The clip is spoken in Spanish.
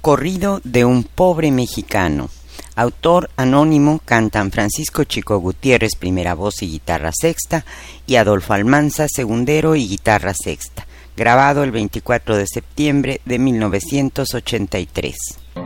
Corrido de un pobre mexicano. Autor anónimo cantan Francisco Chico Gutiérrez, primera voz y guitarra sexta, y Adolfo Almanza, segundero y guitarra sexta. Grabado el 24 de septiembre de 1983.